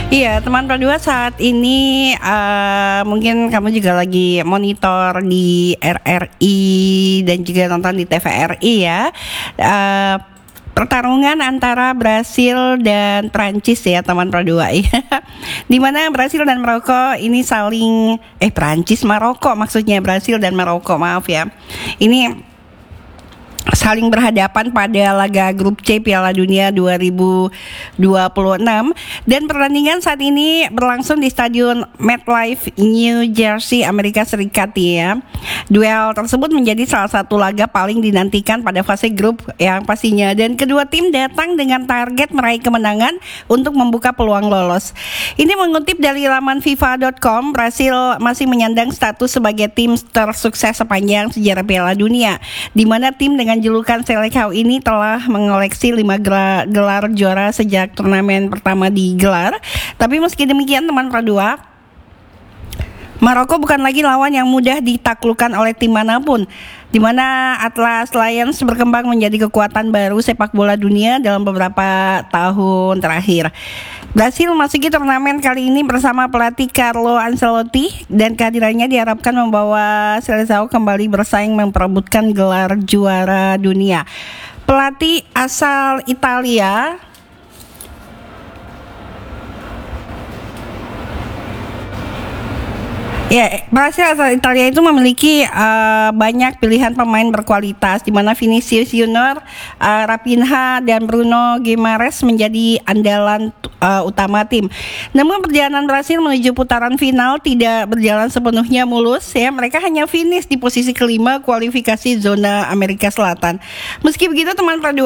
Iya, teman Pro2 saat ini mungkin kamu juga lagi monitor di RRI dan juga nonton di TVRI ya. Eh, Pertarungan antara Brasil dan Prancis ya teman Pro2 ya. Dimana Brasil dan Maroko ini saling Prancis Maroko maksudnya Brasil dan Maroko maaf ya. Ini saling berhadapan pada laga grup C Piala Dunia 2026 dan pertandingan saat ini berlangsung di Stadion MetLife New Jersey Amerika Serikat ya. Duel tersebut menjadi salah satu laga paling dinantikan pada fase grup yang pastinya, dan kedua tim datang dengan target meraih kemenangan untuk membuka peluang lolos. Ini mengutip dari laman FIFA.com, Brasil masih menyandang status sebagai tim tersukses sepanjang sejarah Piala Dunia, di mana tim dengan julukan Seleção ini telah mengoleksi 5 gelar juara sejak turnamen pertama digelar. Tapi meski demikian teman Pro2, Maroko bukan lagi lawan yang mudah ditaklukkan oleh tim manapun, di mana Atlas Lions berkembang menjadi kekuatan baru sepak bola dunia dalam beberapa tahun terakhir. Brasil memasuki turnamen kali ini bersama pelatih Carlo Ancelotti, dan kehadirannya diharapkan membawa Seleção kembali bersaing memperebutkan gelar juara dunia. Pelatih asal Italia Brasil asal Italia itu memiliki banyak pilihan pemain berkualitas, di mana Vinicius Junior, Raphinha dan Bruno Guimaraes menjadi andalan utama tim. Namun perjalanan Brasil menuju putaran final tidak berjalan sepenuhnya mulus ya. Mereka hanya finish di posisi kelima kualifikasi zona Amerika Selatan. Meski begitu teman Pro2,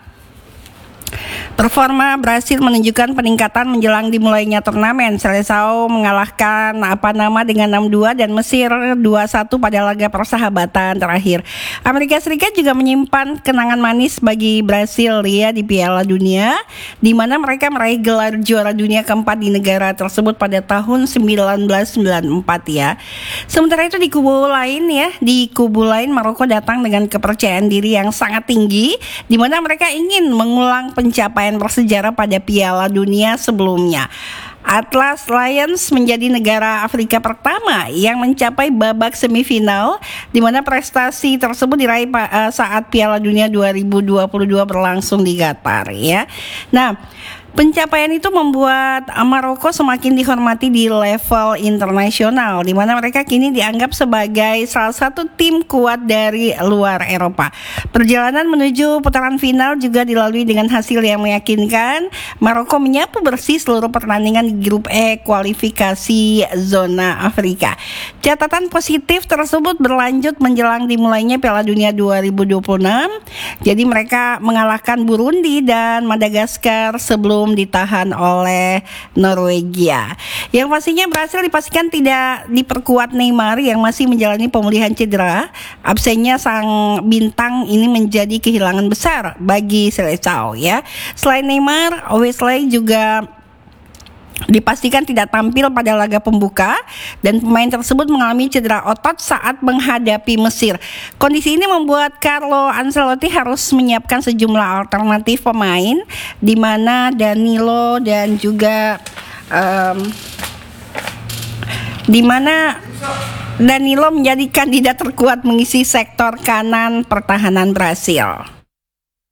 performa Brasil menunjukkan peningkatan menjelang dimulainya turnamen. Seleção mengalahkan Panama dengan 6-2 dan Mesir 2-1 pada laga persahabatan terakhir. Amerika Serikat juga menyimpan kenangan manis bagi Brasil ya di Piala Dunia, di mana mereka meraih gelar juara dunia keempat di negara tersebut pada tahun 1994 ya. Sementara itu di kubu lain Maroko datang dengan kepercayaan diri yang sangat tinggi, di mana mereka ingin mengulang pencapaian bersejarah pada Piala Dunia sebelumnya. Atlas Lions menjadi negara Afrika pertama yang mencapai babak semifinal, di mana prestasi tersebut diraih saat Piala Dunia 2022 berlangsung di Qatar ya. Nah, pencapaian itu membuat Maroko semakin dihormati di level internasional, di mana mereka kini dianggap sebagai salah satu tim kuat dari luar Eropa. Perjalanan menuju putaran final juga dilalui dengan hasil yang meyakinkan. Maroko menyapu bersih seluruh pertandingan di grup E kualifikasi zona Afrika. Catatan positif tersebut berlanjut menjelang dimulainya Piala Dunia 2026. Jadi mereka mengalahkan Burundi dan Madagaskar sebelum ditahan oleh Norwegia. Yang pastinya Brasil dipastikan tidak diperkuat Neymar yang masih menjalani pemulihan cedera. Absennya sang bintang ini menjadi kehilangan besar bagi Seleção ya. Selain Neymar, Wesley juga dipastikan tidak tampil pada laga pembuka, dan pemain tersebut mengalami cedera otot saat menghadapi Mesir. Kondisi ini membuat Carlo Ancelotti harus menyiapkan sejumlah alternatif pemain, di mana Danilo dan juga Danilo menjadi kandidat terkuat mengisi sektor kanan pertahanan Brasil.